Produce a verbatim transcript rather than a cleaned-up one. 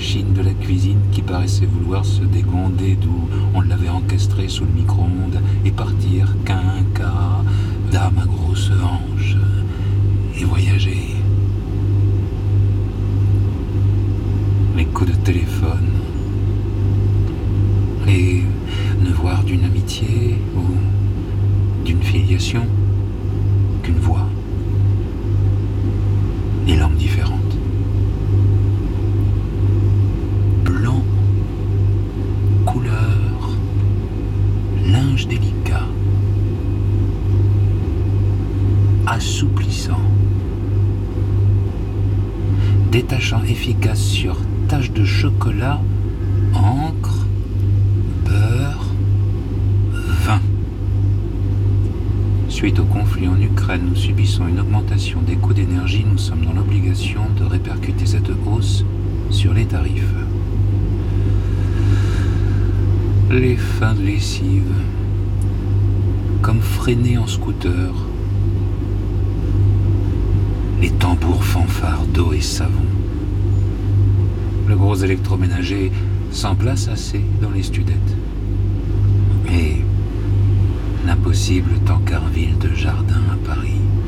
machine de la cuisine qui paraissait vouloir se dégonder d'où on l'avait encastré sous le micro-ondes et partir qu'un cas, dame à grosse hanche, et voyager. Les coups de téléphone, les ne voir d'une amitié ou d'une filiation qu'une voix, les langues différentes. Blanc, couleur, linge délicat, assouplissant, détachant efficace sur taches de chocolat, encre, beurre, vin. Suite au conflit en Ukraine, nous subissons une augmentation des coûts d'énergie. Nous sommes dans l'obligation de répercuter cette hausse sur les tarifs. Les fins de lessive, comme freinés en scooter. Les tambours fanfares d'eau et savon. Le gros électroménager sans place assez dans les studettes. Et l'impossible tankerville de jardin à Paris.